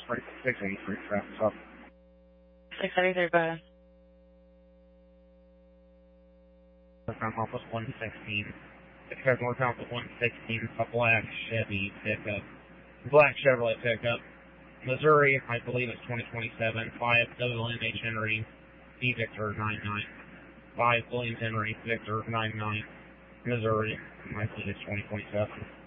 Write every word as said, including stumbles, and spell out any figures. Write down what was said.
six eighty-three, traffic stop. six eighty-three, go ahead. Northbound Office one sixteen. Expect northbound Office one sixteen, a black Chevy pickup. Black Chevrolet pickup. Missouri, I believe it's twenty twenty-seven. five W N H Henry, V Victor nine nine. five Williams Henry, Victor nine nine. Missouri, I believe it's twenty twenty-seven.